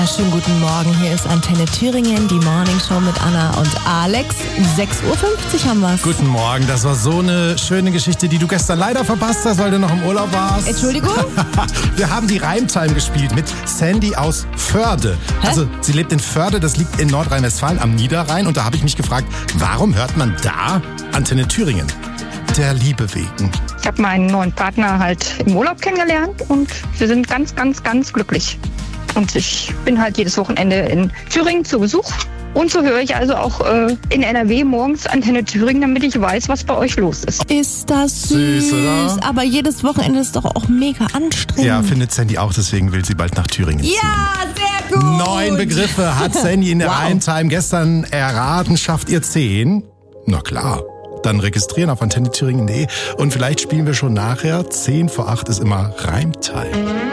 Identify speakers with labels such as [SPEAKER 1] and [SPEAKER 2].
[SPEAKER 1] Schönen guten Morgen, hier ist Antenne Thüringen, die Morning Show mit Anna und Alex. 6.50 Uhr haben wir's.
[SPEAKER 2] Guten Morgen, das war so eine schöne Geschichte, die du gestern leider verpasst hast, weil du noch im Urlaub warst.
[SPEAKER 1] Entschuldigung?
[SPEAKER 2] Wir haben die Reimtime gespielt mit Sandy aus Förde.
[SPEAKER 1] Hä?
[SPEAKER 2] Also sie lebt in Förde, das liegt in Nordrhein-Westfalen am Niederrhein. Und da habe ich mich gefragt, warum hört man da Antenne Thüringen? Der Liebe wegen.
[SPEAKER 3] Ich habe meinen neuen Partner halt im Urlaub kennengelernt und wir sind ganz, ganz, ganz glücklich. Und ich bin halt jedes Wochenende in Thüringen zu Besuch. Und so höre ich also auch in NRW morgens Antenne Thüringen, damit ich weiß, was bei euch los ist.
[SPEAKER 1] Ist das süß,
[SPEAKER 2] Süß, oder?
[SPEAKER 1] Aber jedes Wochenende ist doch auch mega anstrengend.
[SPEAKER 2] Ja, findet Sandy auch, deswegen will sie bald nach Thüringen ziehen.
[SPEAKER 1] Ja, sehr gut.
[SPEAKER 2] 9 Begriffe hat Sandy in der Reimtime gestern erraten. Schafft ihr 10? Na klar. Dann registrieren auf antennethüringen.de und vielleicht spielen wir schon nachher. 7:50 ist immer Reimtime.